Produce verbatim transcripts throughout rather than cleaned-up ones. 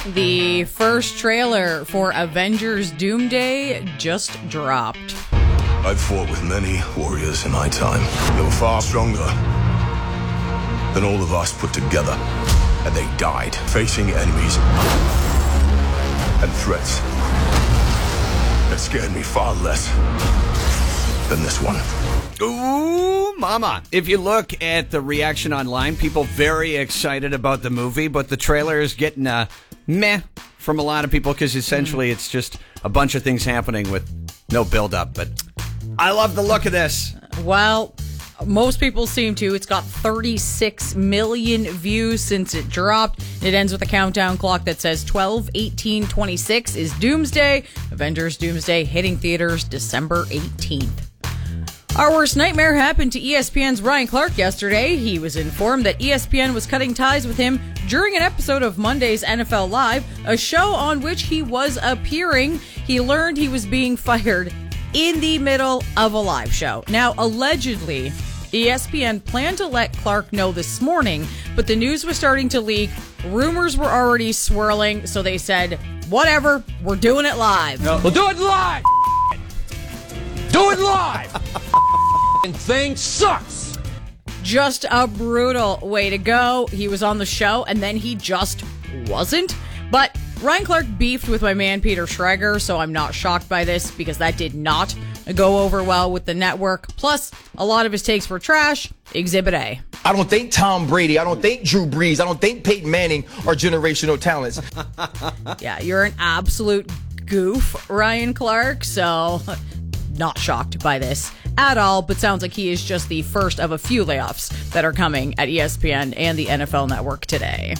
The first trailer for Avengers Doomsday just dropped. I've fought with many warriors in my time. They were far stronger than all of us put together. And they died facing enemies and threats that scared me far less than this one. Ooh, mama. If you look at the reaction online, people very excited about the movie, but the trailer is getting uh, meh from a lot of people because essentially it's just a bunch of things happening with no build-up. But I love the look of this. Well, most people seem to. It's got thirty-six million views since it dropped. It ends with a countdown clock that says twelve eighteen twenty-six is Doomsday. Avengers Doomsday hitting theaters December eighteenth. Our worst nightmare happened to E S P N's Ryan Clark yesterday. He was informed that E S P N was cutting ties with him during an episode of Monday's N F L Live, a show on which he was appearing. He learned he was being fired in the middle of a live show. Now, allegedly, E S P N planned to let Clark know this morning, but the news was starting to leak. Rumors were already swirling, so they said, whatever, we're doing it live. No. We'll do it live! Do it live! And thing sucks! Just a brutal way to go. He was on the show, and then he just wasn't. But Ryan Clark beefed with my man Peter Schrager, so I'm not shocked by this because that did not go over well with the network. Plus, a lot of his takes were trash. Exhibit A. I don't think Tom Brady, I don't think Drew Brees, I don't think Peyton Manning are generational talents. Yeah, you're an absolute goof, Ryan Clark, so not shocked by this at all, but sounds like he is just the first of a few layoffs that are coming at E S P N and the N F L Network today.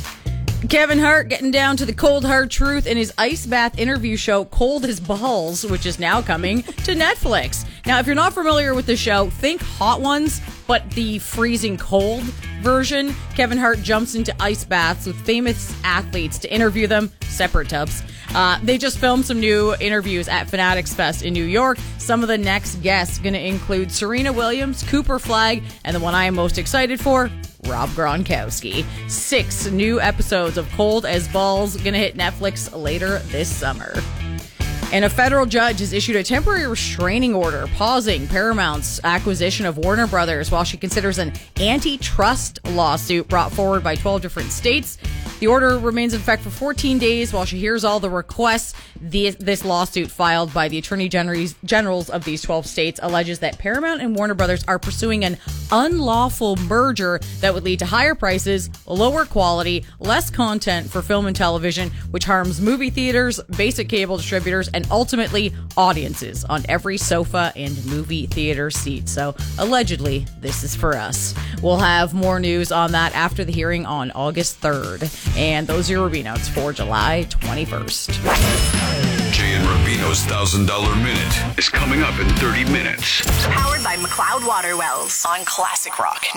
Kevin Hart getting down to the cold hard truth in his ice bath interview show Cold as Balls, which is now coming to Netflix. Now, if you're not familiar with the show, think Hot Ones, but the freezing cold version. Kevin Hart jumps into ice baths with famous athletes to interview them, separate tubs. Uh, they just filmed some new interviews at Fanatics Fest in New York. Some of the next guests going to include Serena Williams, Cooper Flagg, and the one I am most excited for, Rob Gronkowski. Six new episodes of Cold as Balls going to hit Netflix later this summer. And a federal judge has issued a temporary restraining order pausing Paramount's acquisition of Warner Brothers while she considers an antitrust lawsuit brought forward by twelve different states. The order remains in effect for fourteen days while she hears all the requests. The, this lawsuit filed by the attorney generals of these twelve states alleges that Paramount and Warner Brothers are pursuing an unlawful merger that would lead to higher prices, lower quality, less content for film and television, which harms movie theaters, basic cable distributors, and ultimately audiences on every sofa and movie theater seat. So allegedly, this is for us. We'll have more news on that after the hearing on August third. And those are your Rubino's for July twenty-first. Jay and Rubino's one thousand dollars Minute is coming up in thirty minutes. Powered by McLeod Water Wells on Classic Rock.